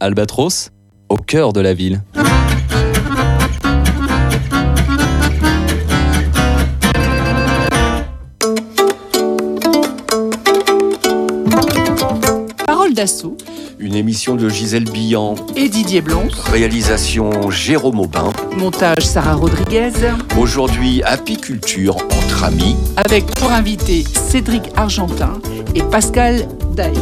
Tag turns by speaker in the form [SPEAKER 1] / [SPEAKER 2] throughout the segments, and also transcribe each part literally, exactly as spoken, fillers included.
[SPEAKER 1] Albatros, au cœur de la ville.
[SPEAKER 2] Parole d'assaut.
[SPEAKER 3] Une émission de Gisèle Billan
[SPEAKER 2] Et Didier Blonc.
[SPEAKER 3] Réalisation Jérôme Aubin.
[SPEAKER 2] Montage Sarah Rodriguez.
[SPEAKER 3] Aujourd'hui, apiculture entre amis.
[SPEAKER 2] Avec pour invité Cédric Argentin et Pascal Daé.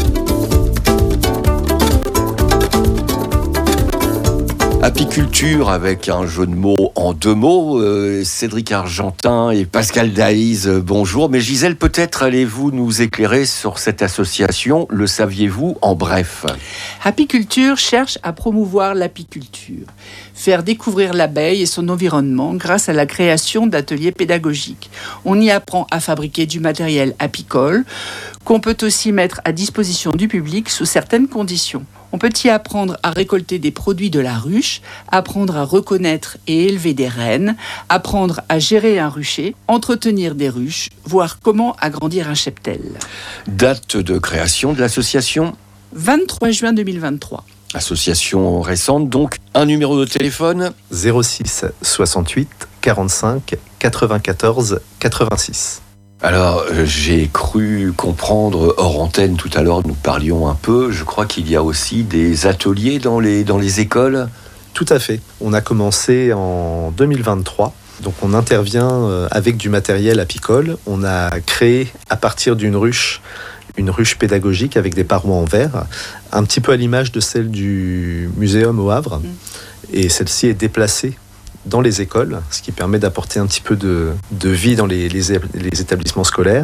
[SPEAKER 3] Apiculture avec un jeu de mots en deux mots. Euh, Cédric Argentin et Pascal Daïs, euh, bonjour. Mais Gisèle, peut-être allez-vous nous éclairer sur cette association, le saviez-vous en bref?
[SPEAKER 2] Apiculture cherche à promouvoir l'apiculture, faire découvrir l'abeille et son environnement grâce à la création d'ateliers pédagogiques. On y apprend à fabriquer du matériel apicole qu'on peut aussi mettre à disposition du public sous certaines conditions. On peut y apprendre à récolter des produits de la ruche, apprendre à reconnaître et élever des reines, apprendre à gérer un rucher, entretenir des ruches, voir comment agrandir un cheptel.
[SPEAKER 3] Date de création de l'association?
[SPEAKER 2] vingt-trois juin deux mille vingt-trois.
[SPEAKER 3] Association récente, donc un numéro de téléphone?
[SPEAKER 4] zéro six soixante-huit quarante-cinq quatre-vingt-quatorze quatre-vingt-six.
[SPEAKER 3] Alors, euh, j'ai cru comprendre, hors antenne, tout à l'heure, nous parlions un peu, je crois qu'il y a aussi des ateliers dans les, dans les écoles.
[SPEAKER 4] Tout à fait. On a commencé en deux mille vingt-trois. Donc on intervient avec du matériel apicole. On a créé, à partir d'une ruche, une ruche pédagogique avec des parois en verre, un petit peu à l'image de celle du muséum au Havre. Mmh. Et celle-ci est déplacée dans les écoles, ce qui permet d'apporter un petit peu de, de vie dans les, les, les établissements scolaires.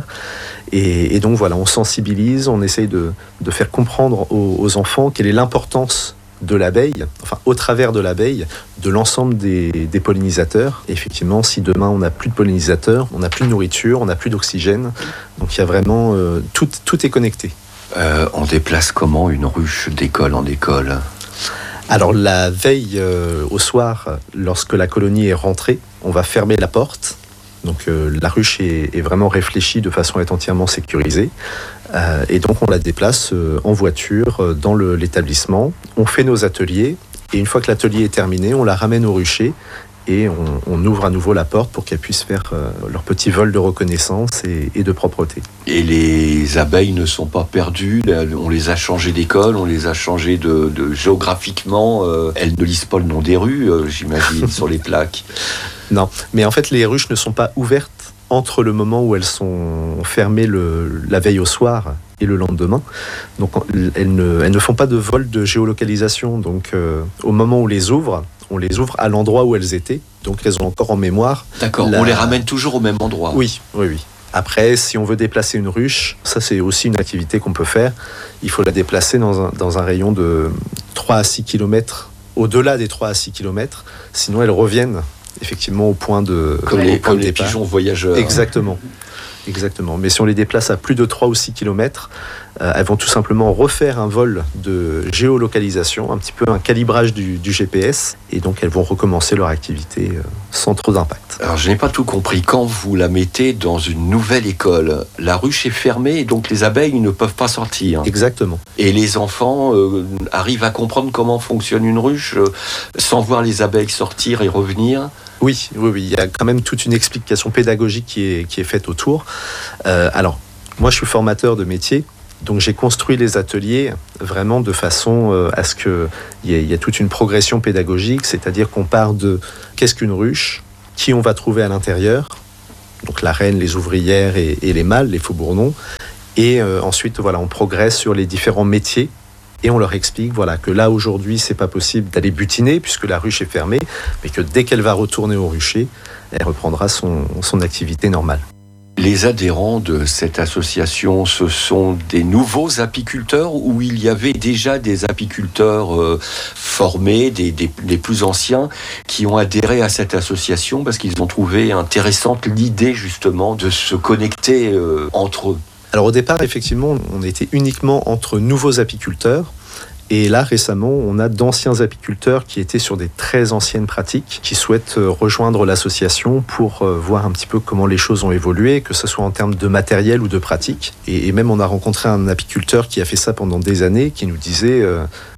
[SPEAKER 4] Et, et donc voilà, on sensibilise, on essaye de, de faire comprendre aux, aux enfants quelle est l'importance de l'abeille, enfin au travers de l'abeille, de l'ensemble des, des pollinisateurs. Et effectivement, si demain on n'a plus de pollinisateurs, on n'a plus de nourriture, on n'a plus d'oxygène, donc il y a vraiment euh, tout, tout est connecté.
[SPEAKER 3] Euh, on déplace comment une ruche d'école en école ?
[SPEAKER 4] Alors la veille euh, au soir, lorsque la colonie est rentrée, on va fermer la porte. Donc euh, la ruche est, est vraiment réfléchie de façon à être entièrement sécurisée. Euh, et donc on la déplace euh, en voiture euh, dans le, l'établissement. On fait nos ateliers et une fois que l'atelier est terminé, on la ramène au rucher et on, on ouvre à nouveau la porte pour qu'elles puissent faire euh, leur petit vol de reconnaissance et, et de propreté.
[SPEAKER 3] Et les abeilles ne sont pas perdues, on les a changées d'école, on les a changées de, de géographiquement, euh, elles ne lisent pas le nom des rues, euh, j'imagine, sur les plaques.
[SPEAKER 4] Non, mais en fait les ruches ne sont pas ouvertes entre le moment où elles sont fermées le, la veille au soir et le lendemain. Donc elles ne, elles ne font pas de vol de géolocalisation. Donc euh, au moment où on les ouvre, on les ouvre à l'endroit où elles étaient. Donc elles ont encore en mémoire.
[SPEAKER 3] D'accord, la... on les ramène toujours au même endroit.
[SPEAKER 4] Oui, oui, oui. Après, si on veut déplacer une ruche, ça c'est aussi une activité qu'on peut faire. Il faut la déplacer dans un, dans un rayon de trois à six kilomètres, au-delà des trois à six kilomètres. Sinon elles reviennent effectivement au point de
[SPEAKER 3] comme les, comme les pigeons voyageurs.
[SPEAKER 4] Exactement. Exactement. Mais si on les déplace à plus de trois ou six kilomètres, euh, elles vont tout simplement refaire un vol de géolocalisation, un petit peu un calibrage du, du G P S, et donc elles vont recommencer leur activité euh, sans trop d'impact.
[SPEAKER 3] Alors je n'ai pas tout compris. Quand vous la mettez dans une nouvelle école, la ruche est fermée et donc les abeilles ne peuvent pas sortir.
[SPEAKER 4] Exactement.
[SPEAKER 3] Et les enfants euh, arrivent à comprendre comment fonctionne une ruche euh, sans voir les abeilles sortir et revenir.
[SPEAKER 4] Oui, oui, oui, il y a quand même toute une explication pédagogique qui est, qui est faite autour. Euh, alors, moi, je suis formateur de métier, donc j'ai construit les ateliers vraiment de façon euh, à ce qu'il y ait, il y ait toute une progression pédagogique, c'est-à-dire qu'on part de qu'est-ce qu'une ruche, qui on va trouver à l'intérieur, donc la reine, les ouvrières et, et les mâles, les faux-bourdons, et euh, ensuite, voilà, on progresse sur les différents métiers. Et on leur explique voilà, que là, aujourd'hui, c'est pas possible d'aller butiner puisque la ruche est fermée, mais que dès qu'elle va retourner au rucher, elle reprendra son, son activité normale.
[SPEAKER 3] Les adhérents de cette association, ce sont des nouveaux apiculteurs ou il y avait déjà des apiculteurs euh, formés, des, des, des plus anciens, qui ont adhéré à cette association parce qu'ils ont trouvé intéressante l'idée justement de se connecter euh, entre eux?
[SPEAKER 4] Alors au départ, effectivement, on était uniquement entre nouveaux apiculteurs. Et là, récemment, on a d'anciens apiculteurs qui étaient sur des très anciennes pratiques, qui souhaitent rejoindre l'association pour voir un petit peu comment les choses ont évolué, que ce soit en termes de matériel ou de pratique. Et, et même, on a rencontré un apiculteur qui a fait ça pendant des années, qui nous disait euh,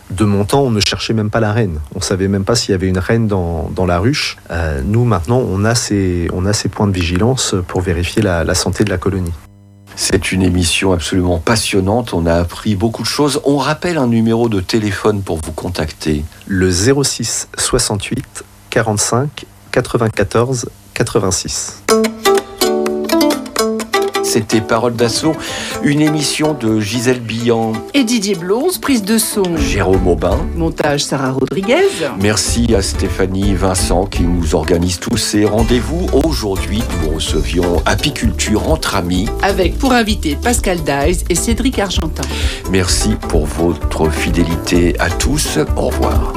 [SPEAKER 4] De mon temps, on ne cherchait même pas la reine. On savait même pas s'il y avait une reine dans, dans la ruche. Euh, nous, maintenant, on a, ces, on a ces points de vigilance pour vérifier la, la santé de la colonie.
[SPEAKER 3] C'est une émission absolument passionnante. On a appris beaucoup de choses. On rappelle un numéro de téléphone pour vous contacter.
[SPEAKER 4] Le zéro six soixante-huit quarante-cinq quatre-vingt-quatorze quatre-vingt-six.
[SPEAKER 3] C'était Parole d'Assaut, une émission de Gisèle Billan
[SPEAKER 2] et Didier Blonze, prise de son
[SPEAKER 3] Jérôme Aubin,
[SPEAKER 2] montage Sarah Rodriguez.
[SPEAKER 3] Merci à Stéphanie Vincent qui nous organise tous ces rendez-vous. Aujourd'hui, nous recevions Apiculture entre amis
[SPEAKER 2] avec pour invité Pascal Daïs et Cédric Argentin.
[SPEAKER 3] Merci pour votre fidélité à tous. Au revoir.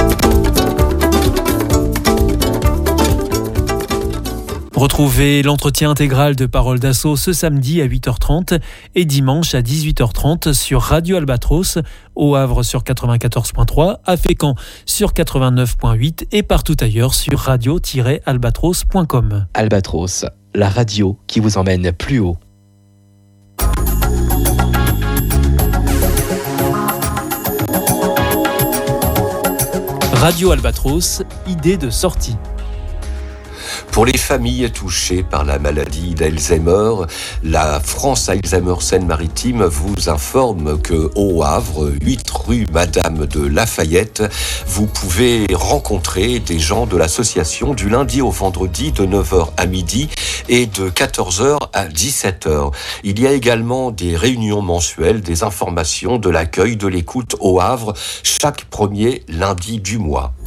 [SPEAKER 5] Retrouvez l'entretien intégral de Parole d'Assaut ce samedi à huit heures trente et dimanche à dix-huit heures trente sur Radio Albatros, au Havre sur quatre-vingt-quatorze point trois, à Fécamp sur quatre-vingt-neuf point huit et partout ailleurs sur radio tiret albatros point com.
[SPEAKER 1] Albatros, la radio qui vous emmène plus haut.
[SPEAKER 5] Radio Albatros, idée de sortie.
[SPEAKER 3] Pour les familles touchées par la maladie d'Alzheimer, la France Alzheimer Seine-Maritime vous informe que au Havre, huit rue Madame de Lafayette, vous pouvez rencontrer des gens de l'association du lundi au vendredi de neuf heures à midi et de quatorze heures à dix-sept heures. Il y a également des réunions mensuelles, des informations, de l'accueil, de l'écoute au Havre chaque premier lundi du mois.